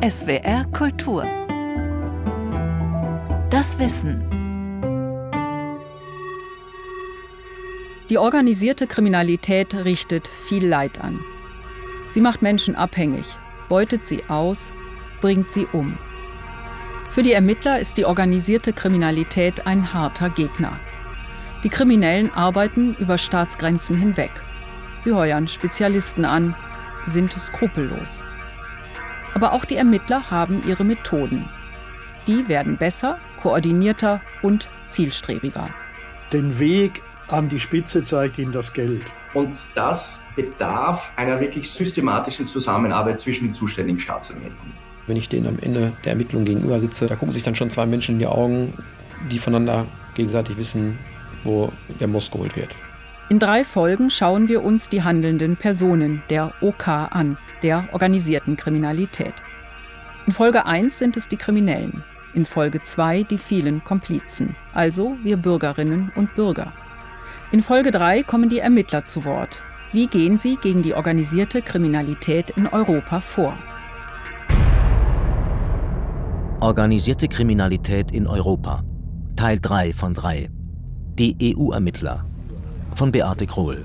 SWR Kultur. Das Wissen. Die organisierte Kriminalität richtet viel Leid an. Sie macht Menschen abhängig, beutet sie aus, bringt sie um. Für die Ermittler ist die organisierte Kriminalität ein harter Gegner. Die Kriminellen arbeiten über Staatsgrenzen hinweg. Sie heuern Spezialisten an, sind skrupellos. Aber auch die Ermittler haben ihre Methoden. Die werden besser, koordinierter und zielstrebiger. Den Weg an die Spitze zeigt ihnen das Geld. Und das bedarf einer wirklich systematischen Zusammenarbeit zwischen den zuständigen Staatsanwälten. Wenn ich denen am Ende der Ermittlung gegenüber sitze, da gucken sich dann schon zwei Menschen in die Augen, die voneinander gegenseitig wissen, wo der Most geholt wird. In 3 Folgen schauen wir uns die handelnden Personen der OK an, der organisierten Kriminalität. In Folge 1 sind es die Kriminellen, in Folge 2 die vielen Komplizen, also wir Bürgerinnen und Bürger. In Folge 3 kommen die Ermittler zu Wort. Wie gehen sie gegen die organisierte Kriminalität in Europa vor? Organisierte Kriminalität in Europa. Teil 3 von 3. Die EU-Ermittler. Von Beate Krohl.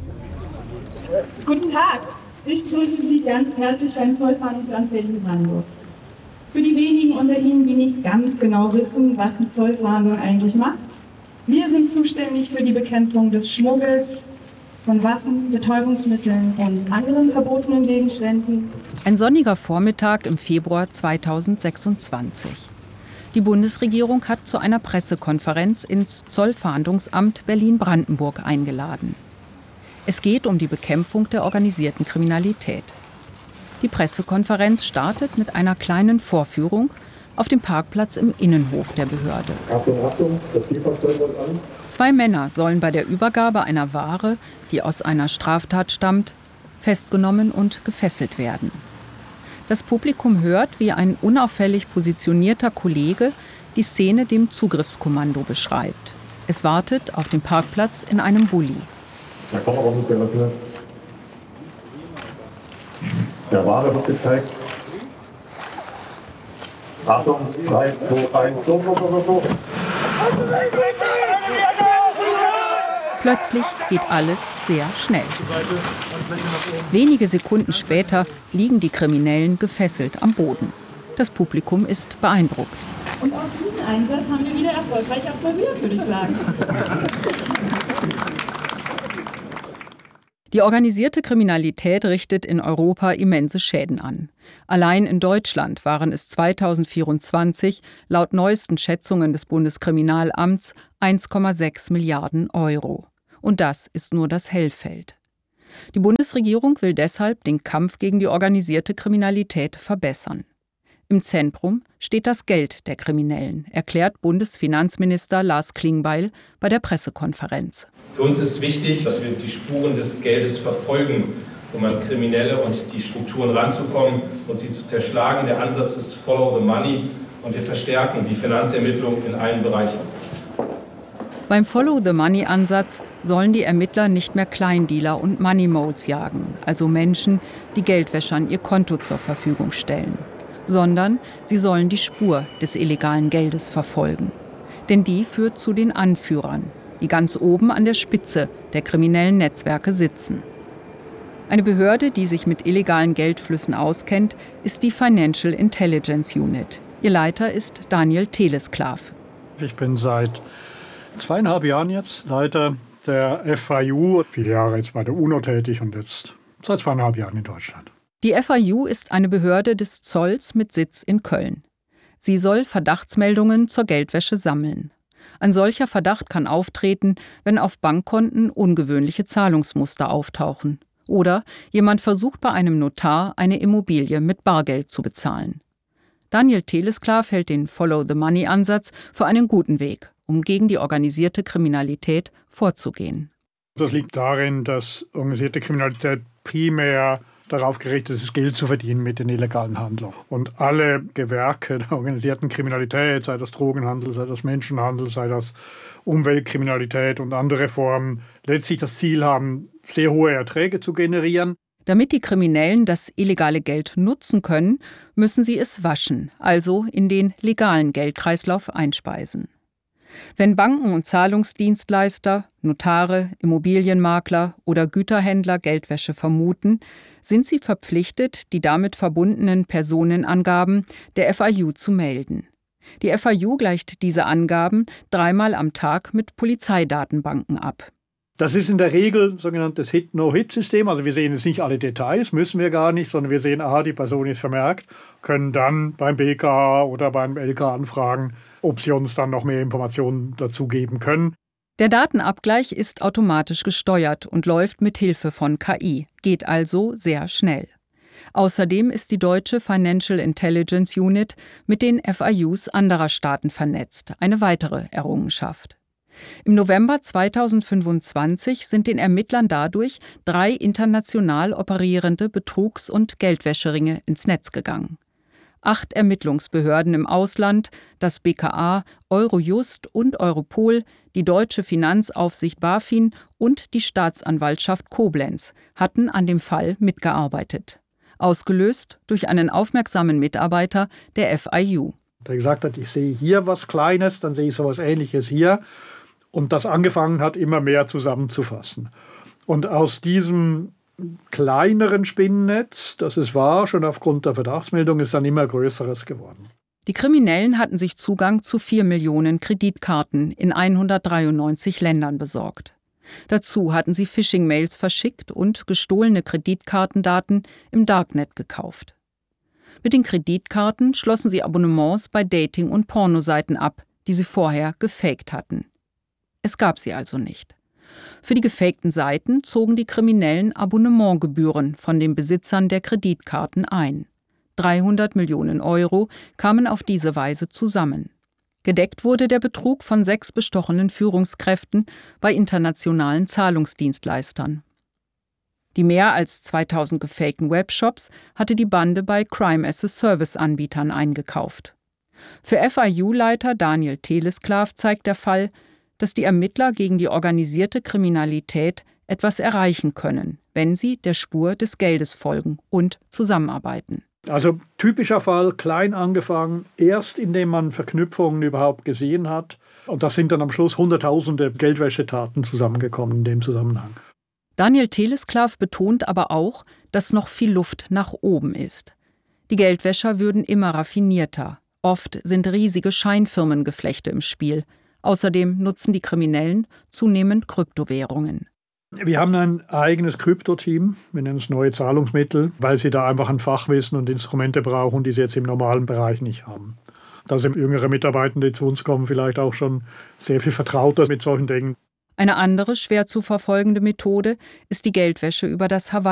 Guten Tag, ich grüße Sie ganz herzlich beim Zollfahndungsamt Berlin-Brandenburg. Für die wenigen unter Ihnen, die nicht ganz genau wissen, was die Zollfahndung eigentlich macht: Wir sind zuständig für die Bekämpfung des Schmuggels von Waffen, Betäubungsmitteln und anderen verbotenen Gegenständen. Ein sonniger Vormittag im Februar 2026. Die Bundesregierung hat zu einer Pressekonferenz ins Zollfahndungsamt Berlin-Brandenburg eingeladen. Es geht um die Bekämpfung der organisierten Kriminalität. Die Pressekonferenz startet mit einer kleinen Vorführung auf dem Parkplatz im Innenhof der Behörde. Achtung, das Lieferzeug wird an. 2 Männer sollen bei der Übergabe einer Ware, die aus einer Straftat stammt, festgenommen und gefesselt werden. Das Publikum hört, wie ein unauffällig positionierter Kollege die Szene dem Zugriffskommando beschreibt. Es wartet auf dem Parkplatz in einem Bulli. Der Kofferraum ist geöffnet. Der Ware wird gezeigt. Achtung, 3, 2, 1, so. Plötzlich geht alles sehr schnell. Wenige Sekunden später liegen die Kriminellen gefesselt am Boden. Das Publikum ist beeindruckt. Und auch diesen Einsatz haben wir wieder erfolgreich absolviert, würde ich sagen. Die organisierte Kriminalität richtet in Europa immense Schäden an. Allein in Deutschland waren es 2024 laut neuesten Schätzungen des Bundeskriminalamts 1,6 Milliarden Euro. Und das ist nur das Hellfeld. Die Bundesregierung will deshalb den Kampf gegen die organisierte Kriminalität verbessern. Im Zentrum steht das Geld der Kriminellen, erklärt Bundesfinanzminister Lars Klingbeil bei der Pressekonferenz. Für uns ist wichtig, dass wir die Spuren des Geldes verfolgen, um an Kriminelle und die Strukturen ranzukommen und sie zu zerschlagen. Der Ansatz ist Follow the Money und wir verstärken die Finanzermittlung in allen Bereichen. Beim Follow-the-Money-Ansatz sollen die Ermittler nicht mehr Kleindealer und Money-Moles jagen, also Menschen, die Geldwäschern ihr Konto zur Verfügung stellen, sondern sie sollen die Spur des illegalen Geldes verfolgen. Denn die führt zu den Anführern, die ganz oben an der Spitze der kriminellen Netzwerke sitzen. Eine Behörde, die sich mit illegalen Geldflüssen auskennt, ist die Financial Intelligence Unit. Ihr Leiter ist Daniel Telesklav. Ich bin seit 2,5 Jahren jetzt Leiter der FIU. Viele Jahre jetzt bei der UNO tätig und jetzt seit 2,5 Jahren in Deutschland. Die FIU ist eine Behörde des Zolls mit Sitz in Köln. Sie soll Verdachtsmeldungen zur Geldwäsche sammeln. Ein solcher Verdacht kann auftreten, wenn auf Bankkonten ungewöhnliche Zahlungsmuster auftauchen. Oder jemand versucht bei einem Notar, eine Immobilie mit Bargeld zu bezahlen. Daniel Telesklav hält den Follow-the-Money-Ansatz für einen guten Weg, um gegen die organisierte Kriminalität vorzugehen. Das liegt darin, dass organisierte Kriminalität primär darauf gerichtet ist, Geld zu verdienen mit den illegalen Handlungen. Und alle Gewerke der organisierten Kriminalität, sei das Drogenhandel, sei das Menschenhandel, sei das Umweltkriminalität und andere Formen, letztlich das Ziel haben, sehr hohe Erträge zu generieren. Damit die Kriminellen das illegale Geld nutzen können, müssen sie es waschen, also in den legalen Geldkreislauf einspeisen. Wenn Banken und Zahlungsdienstleister, Notare, Immobilienmakler oder Güterhändler Geldwäsche vermuten, sind sie verpflichtet, die damit verbundenen Personenangaben der FIU zu melden. Die FIU gleicht diese Angaben 3-mal am Tag mit Polizeidatenbanken ab. Das ist in der Regel sogenanntes Hit-No-Hit-System. Also wir sehen jetzt nicht alle Details, müssen wir gar nicht, sondern wir sehen, die Person ist vermerkt, können dann beim BKA oder beim LK anfragen, ob sie uns dann noch mehr Informationen dazu geben können. Der Datenabgleich ist automatisch gesteuert und läuft mit Hilfe von KI, geht also sehr schnell. Außerdem ist die deutsche Financial Intelligence Unit mit den FIUs anderer Staaten vernetzt, eine weitere Errungenschaft. Im November 2025 sind den Ermittlern dadurch 3 international operierende Betrugs- und Geldwäscheringe ins Netz gegangen. 8 Ermittlungsbehörden im Ausland, das BKA, Eurojust und Europol, die deutsche Finanzaufsicht BaFin und die Staatsanwaltschaft Koblenz hatten an dem Fall mitgearbeitet. Ausgelöst durch einen aufmerksamen Mitarbeiter der FIU. Der gesagt hat, ich sehe hier was Kleines, dann sehe ich sowas Ähnliches hier. Und das angefangen hat, immer mehr zusammenzufassen. Und aus diesem kleineren Spinnennetz, das es war, schon aufgrund der Verdachtsmeldung, ist dann immer größeres geworden. Die Kriminellen hatten sich Zugang zu 4 Millionen Kreditkarten in 193 Ländern besorgt. Dazu hatten sie Phishing-Mails verschickt und gestohlene Kreditkartendaten im Darknet gekauft. Mit den Kreditkarten schlossen sie Abonnements bei Dating- und Pornoseiten ab, die sie vorher gefaked hatten. Es gab sie also nicht. Für die gefakten Seiten zogen die Kriminellen Abonnementgebühren von den Besitzern der Kreditkarten ein. 300 Millionen Euro kamen auf diese Weise zusammen. Gedeckt wurde der Betrug von 6 bestochenen Führungskräften bei internationalen Zahlungsdienstleistern. Die mehr als 2000 gefakten Webshops hatte die Bande bei Crime-as-a-Service-Anbietern eingekauft. Für FIU-Leiter Daniel Telesklav zeigt der Fall, dass die Ermittler gegen die organisierte Kriminalität etwas erreichen können, wenn sie der Spur des Geldes folgen und zusammenarbeiten. Also typischer Fall, klein angefangen, erst indem man Verknüpfungen überhaupt gesehen hat. Und das sind dann am Schluss Hunderttausende Geldwäschetaten zusammengekommen in dem Zusammenhang. Daniel Telesklav betont aber auch, dass noch viel Luft nach oben ist. Die Geldwäscher würden immer raffinierter. Oft sind riesige Scheinfirmengeflechte im Spiel. Außerdem nutzen die Kriminellen zunehmend Kryptowährungen. Wir haben ein eigenes Krypto-Team, wir nennen es neue Zahlungsmittel, weil sie da einfach ein Fachwissen und Instrumente brauchen, die sie jetzt im normalen Bereich nicht haben. Da sind jüngere Mitarbeitende, die zu uns kommen, vielleicht auch schon sehr viel vertrauter mit solchen Dingen. Eine andere schwer zu verfolgende Methode ist die Geldwäsche über das Havala.